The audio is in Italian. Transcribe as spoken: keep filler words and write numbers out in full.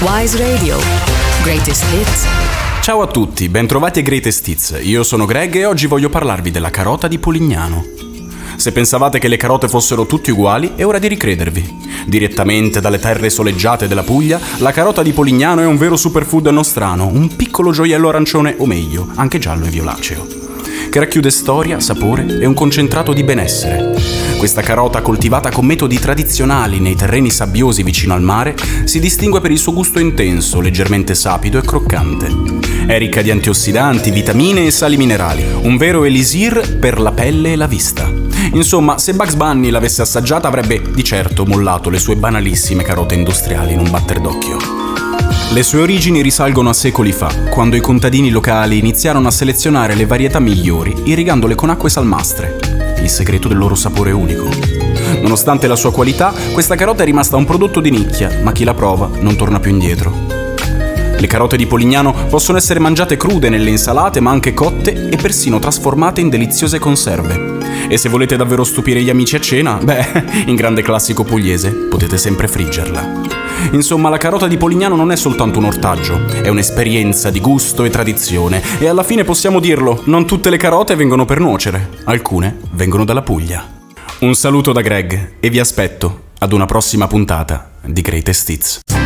Wise Radio. Greatest Hits. Ciao a tutti, bentrovati a Greatest Hits. Io sono Greg e oggi voglio parlarvi della carota di Polignano. Se pensavate che le carote fossero tutte uguali, è ora di ricredervi. Direttamente dalle terre soleggiate della Puglia, la carota di Polignano è un vero superfood nostrano, un piccolo gioiello arancione o meglio, anche giallo e violaceo, che racchiude storia, sapore e un concentrato di benessere. Questa carota, coltivata con metodi tradizionali nei terreni sabbiosi vicino al mare, si distingue per il suo gusto intenso, leggermente sapido e croccante. È ricca di antiossidanti, vitamine e sali minerali, un vero elisir per la pelle e la vista. Insomma, se Bugs Bunny l'avesse assaggiata avrebbe di certo mollato le sue banalissime carote industriali in un batter d'occhio. Le sue origini risalgono a secoli fa, quando i contadini locali iniziarono a selezionare le varietà migliori irrigandole con acque salmastre. Il segreto del loro sapore unico. Nonostante la sua qualità, questa carota è rimasta un prodotto di nicchia, ma chi la prova non torna più indietro. Le carote di Polignano possono essere mangiate crude nelle insalate, ma anche cotte e persino trasformate in deliziose conserve. E se volete davvero stupire gli amici a cena, beh, in grande classico pugliese, potete sempre friggerla. Insomma, la carota di Polignano non è soltanto un ortaggio, è un'esperienza di gusto e tradizione, e alla fine possiamo dirlo, non tutte le carote vengono per nuocere, alcune vengono dalla Puglia. Un saluto da Greg e vi aspetto ad una prossima puntata di Greatest Hits.